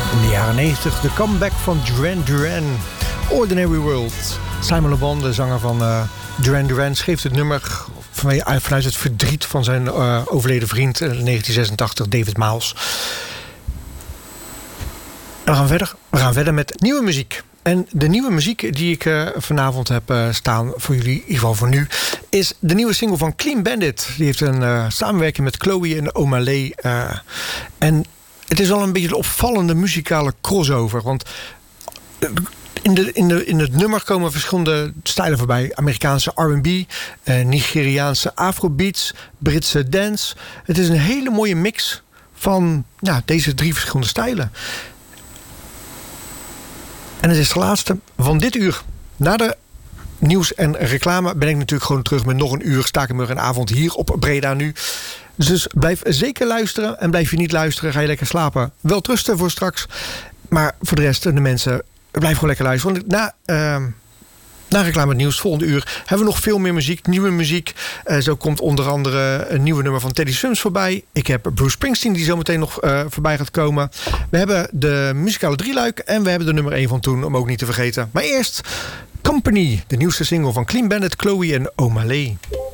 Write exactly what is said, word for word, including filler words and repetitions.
In de jaren negentig de comeback van Duran Duran, Ordinary World. Simon Le Bon, de zanger van uh, Duran Duran, schreef het nummer vanuit het verdriet van zijn uh, overleden vriend in negentien zesentachtig, David Miles. En we gaan verder. We gaan verder met nieuwe muziek. En de nieuwe muziek die ik uh, vanavond heb uh, staan voor jullie, in ieder geval voor nu, is de nieuwe single van Clean Bandit. Die heeft een uh, samenwerking met Chloe en Omalé. Uh, en het is wel een beetje een opvallende muzikale crossover. Want in, de, in, de, in het nummer komen verschillende stijlen voorbij. Amerikaanse R en B, uh, Nigeriaanse afrobeats, Britse dance. Het is een hele mooie mix van ja, deze drie verschillende stijlen. En het is de laatste van dit uur. Na de nieuws en reclame ben ik natuurlijk gewoon terug met nog een uur Stakenburg en avond hier op Breda nu. Dus blijf zeker luisteren. En blijf je niet luisteren, ga je lekker slapen. Wel trusten voor straks. Maar voor de rest, de mensen, blijf gewoon lekker luisteren. Want na, uh, na reclame het nieuws, volgende uur, hebben we nog veel meer muziek. Nieuwe muziek. Uh, zo komt onder andere een nieuwe nummer van Teddy Swims voorbij. Ik heb Bruce Springsteen die zo meteen nog uh, voorbij gaat komen. We hebben de muzikale drieluik. En we hebben de nummer één van toen, om ook niet te vergeten. Maar eerst Company, de nieuwste single van Clean Bandit, Chloe en Omalé.